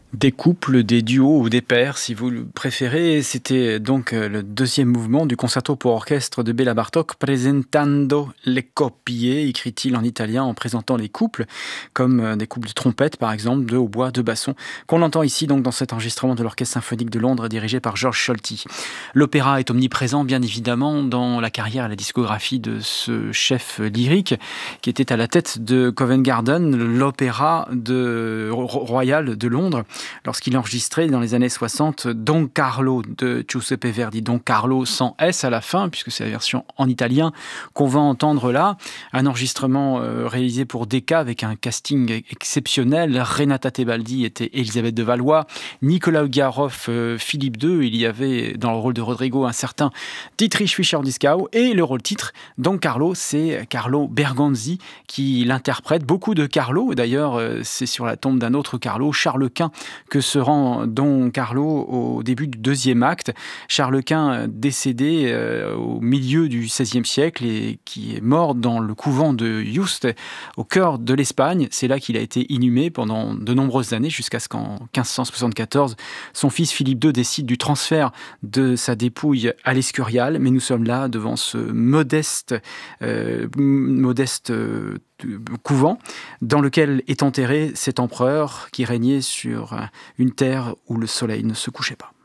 Des couples, des duos ou des pairs, si vous le préférez. C'était donc le deuxième mouvement du concerto pour orchestre de Béla Bartók, Presentando le coppie, écrit-il en italien en présentant les couples, comme des couples de trompettes par exemple, de hautbois, de basson, qu'on entend ici donc dans cet enregistrement de l'Orchestre symphonique de Londres dirigé par George Solti. L'opéra est omniprésent bien évidemment dans la carrière et la discographie de ce chef lyrique qui était à la tête de Covent Garden, l'opéra royal de Londres, lorsqu'il enregistrait dans les années 60 Don Carlo de Giuseppe Verdi. Don Carlo sans S à la fin, puisque c'est la version en italien qu'on va entendre là. Un enregistrement réalisé pour Decca avec un casting exceptionnel. Renata Tebaldi était Elisabeth de Valois, Nicolas Ugaroff, Philippe II. Il y avait dans le rôle de Rodrigo un certain Dietrich Fischer-Dieskau, et le rôle titre, Don Carlo, c'est Carlo Bergonzi qui l'interprète. Beaucoup de Carlo, d'ailleurs c'est sur la tombe d'un autre Carlo, Charles Quint, que se rend Don Carlo au début du deuxième acte. Charles Quint, décédé au milieu du XVIe siècle et qui est mort dans le couvent de Yuste, au cœur de l'Espagne. C'est là qu'il a été inhumé pendant de nombreuses années, jusqu'à ce qu'en 1574, son fils Philippe II décide du transfert de sa dépouille à l'Escurial. Mais nous sommes là devant ce modeste couvent dans lequel est enterré cet empereur qui régnait sur une terre où le soleil ne se couchait pas.